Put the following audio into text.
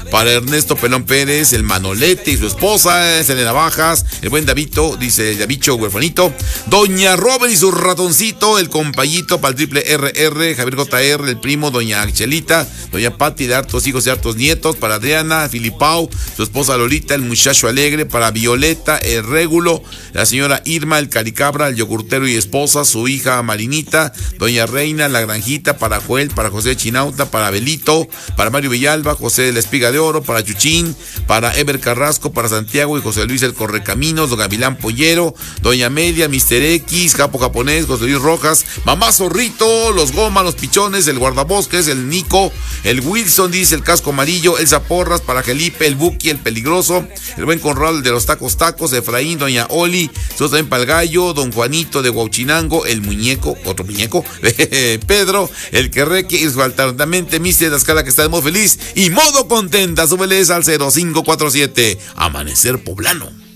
para Ernesto Pelón Pérez, el Manolete y su esposa, Selena Bajas, el buen Davito, dice Davicho huerfanito, doña Robert y su ratoncito, el compayito para el triple RR, Javier JR, el primo, doña Chelita, doña Patti de hartos hijos y hartos nietos, para Adriana, Filipao, su esposa Lolita, el muchacho alegre, para Violeta, el Régulo, la señora Irma, el Caricabra, el yogurtero y esposa, su hija Marinita, doña Reina, la granjita, para Joel, para José Chinauta, para Belito, para Mario Villalba, José de la Espiga de Oro, para Chuchín, para Ever Carrasco, para Santiago y José Luis el Correcaminos, don Gavilán Pollero, doña Amelia, Mr. X, Japo Japonés, José Luis Rojas, mamá Zorrito, los Goma, los Pichones, el Guardabosques, el Nico, el Wilson, dice el Casco Amarillo, Elsa Porras, para Felipe, el Buki, el Peligroso, el buen Conrado, el de los Tacos, Efraín, doña Oli, sos también para el Gallo, don Juanito de Huauchinango, el muñeco, otro muñeco, Pedro, el Querreque, y alternamente Mr. Dascala, que está de modo feliz y modo contenta. Súbeles al 0547. Amanecer Poblano.